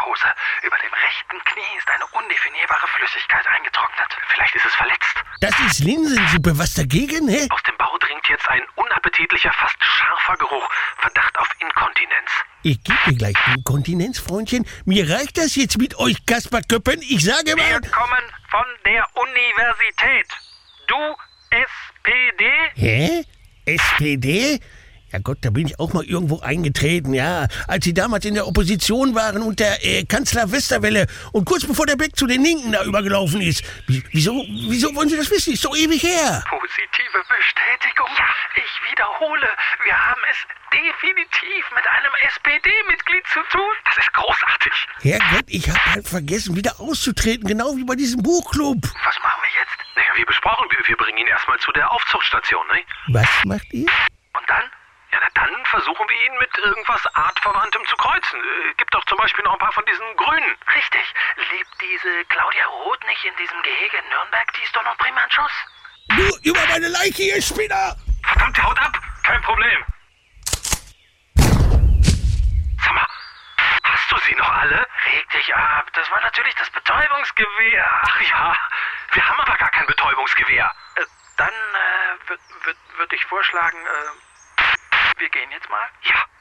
Hose. Über dem rechten Knie ist eine undefinierbare Flüssigkeit eingetrocknet. Vielleicht ist es verletzt. Das ist Linsensuppe. Was dagegen, hä? Aus dem Bauch dringt jetzt ein unappetitlicher, fast scharfer Geruch. Verdacht auf Inkontinenz. Ich gebe dir gleich Inkontinenz, Freundchen. Mir reicht das jetzt mit euch Kasperköppen. Ich sage mal... Wir kommen von der Universität. Du SPD? Hä? SPD? Ja Gott, da bin ich auch mal irgendwo eingetreten, ja. Als sie damals in der Opposition waren und der Kanzler Westerwelle und kurz bevor der Beck zu den Linken da übergelaufen ist. Wieso wollen Sie das wissen? Ist doch ewig her. Positive Bestätigung. Ja, ich wiederhole, wir haben es definitiv mit einem SPD-Mitglied zu tun. Das ist großartig. Herrgott, ich habe halt vergessen, wieder auszutreten, genau wie bei diesem Buchclub. Was machen wir jetzt? Naja, wie besprochen, wir bringen ihn erstmal zu der Aufzuchtstation, ne? Was macht ihr? Und dann? Ja, dann versuchen wir ihn mit irgendwas Artverwandtem zu kreuzen. Gibt doch zum Beispiel noch ein paar von diesen Grünen. Richtig. Lebt diese Claudia Roth nicht in diesem Gehege in Nürnberg? Die ist doch noch prima ein Schuss. Du, über meine Leiche, ihr Spinner! Verdammt, haut ab! Kein Problem. Sag mal, hast du sie noch alle? Reg dich ab. Das war natürlich das Betäubungsgewehr. Ach ja, wir haben aber gar kein Betäubungsgewehr. Dann würde ich vorschlagen, wir gehen jetzt mal. Ja.